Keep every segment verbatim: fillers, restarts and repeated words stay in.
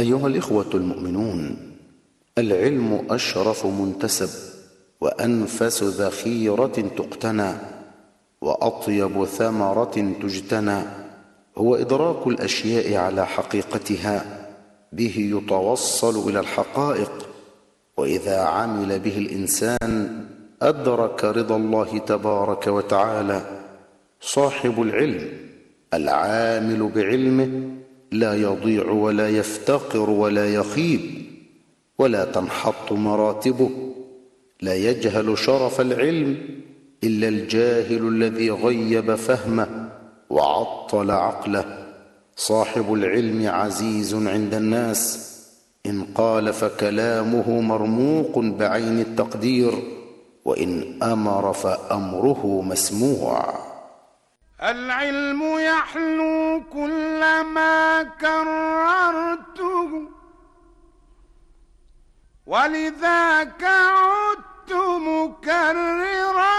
أيها الإخوة المؤمنون، العلم أشرف منتسب، وأنفس ذخيرة تقتنى، وأطيب ثمرة تجتنى. هو إدراك الأشياء على حقيقتها، به يتوصل إلى الحقائق، وإذا عمل به الإنسان أدرك رضا الله تبارك وتعالى. صاحب العلم العامل بعلمه لا يضيع ولا يفتقر ولا يخيب، ولا تنحط مراتبه. لا يجهل شرف العلم إلا الجاهل الذي غيب فهمه وعطل عقله. صاحب العلم عزيز عند الناس، إن قال فكلامه مرموق بعين التقدير، وإن أمر فأمره مسموع. العلم يحلو كلما كررته، ولذاك عدت مكررا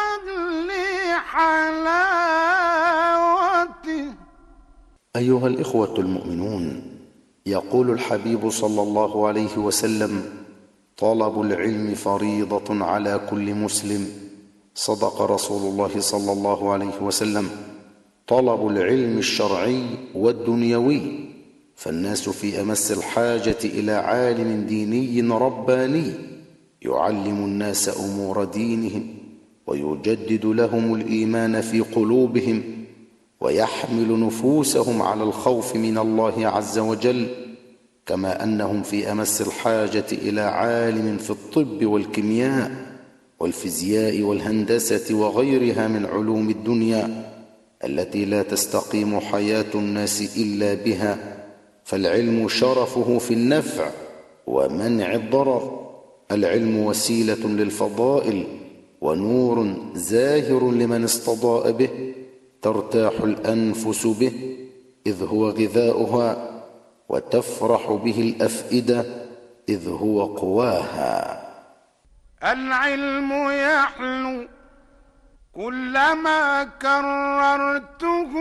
لحلاوته. أيها الإخوة المؤمنون، يقول الحبيب صلى الله عليه وسلم: طلب العلم فريضة على كل مسلم. صدق رسول الله صلى الله عليه وسلم. طلب العلم الشرعي والدنيوي، فالناس في أمس الحاجة إلى عالم ديني رباني يعلم الناس أمور دينهم، ويجدد لهم الإيمان في قلوبهم، ويحمل نفوسهم على الخوف من الله عز وجل. كما أنهم في أمس الحاجة إلى عالم في الطب والكيمياء والفيزياء والهندسة وغيرها من علوم الدنيا التي لا تستقيم حياة الناس إلا بها. فالعلم شرفه في النفع ومنع الضرر. العلم وسيلة للفضائل، ونور زاهر لمن استضاء به، ترتاح الأنفس به إذ هو غذاؤها، وتفرح به الأفئدة إذ هو قواها. العلم يحلو كلما كررته،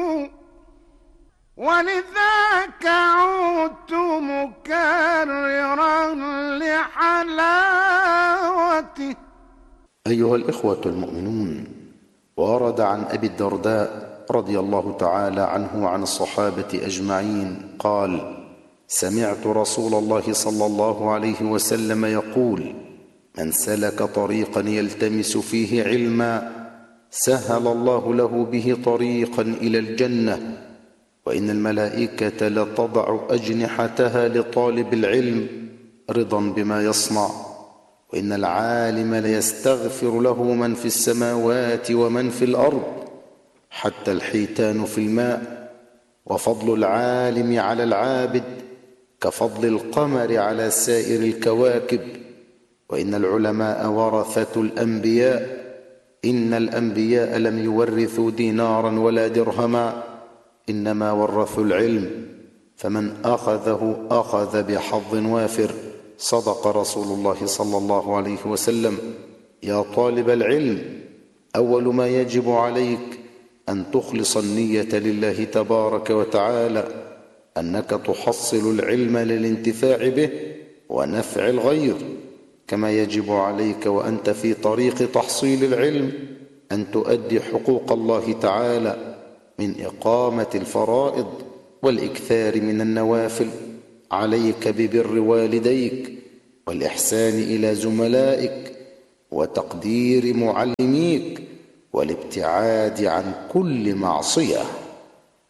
ولذاك عدت مكررا لحلاوته. أيها الإخوة المؤمنون، ورد عن أبي الدرداء رضي الله تعالى عنه وعن الصحابة أجمعين قال: سمعت رسول الله صلى الله عليه وسلم يقول: من سلك طريقا يلتمس فيه علما سهل الله له به طريقا إلى الجنة. وإن الملائكة لتضع أجنحتها لطالب العلم رضا بما يصنع. وإن العالم ليستغفر له من في السماوات ومن في الأرض، حتى الحيتان في الماء. وفضل العالم على العابد كفضل القمر على سائر الكواكب. وإن العلماء ورثة الأنبياء، إن الأنبياء لم يورثوا دينارا ولا درهما، إنما ورثوا العلم، فمن أخذه أخذ بحظ وافر. صدق رسول الله صلى الله عليه وسلم. يا طالب العلم، أول ما يجب عليك أن تخلص النية لله تبارك وتعالى، أنك تحصل العلم للانتفاع به ونفع الغير. كما يجب عليك وأنت في طريق تحصيل العلم أن تؤدي حقوق الله تعالى من إقامة الفرائض والإكثار من النوافل. عليك ببر والديك، والإحسان إلى زملائك، وتقدير معلميك، والابتعاد عن كل معصية.